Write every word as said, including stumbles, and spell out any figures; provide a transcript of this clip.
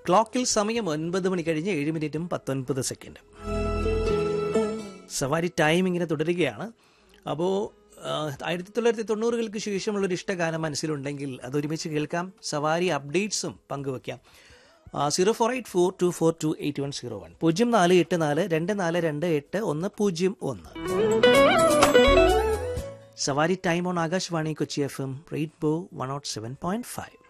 ക്ലോക്കിൽ സമയം ഒൻപത് മണി കഴിഞ്ഞ് ഏഴ് മിനിറ്റും പത്തൊൻപത് സെക്കൻഡും. സവാരി ടൈം ഇങ്ങനെ തുടരുകയാണ്. അപ്പോൾ ആയിരത്തി തൊള്ളായിരത്തി തൊണ്ണൂറുകൾക്ക് ശേഷമുള്ളൊരു ഇഷ്ടഗാനം മനസ്സിലുണ്ടെങ്കിൽ അതൊരുമിച്ച് കേൾക്കാം. സവാരി അപ്ഡേറ്റ്സും പങ്കുവയ്ക്കാം. Zero four eight four to four to eight one zero one പൂജ്യം നാല് എട്ട് നാല് രണ്ട് നാല് രണ്ട് എട്ട് ഒന്ന് പൂജ്യം ഒന്ന്. സവാരി time on Akashvani Kochi F M rainbow one not seven point five.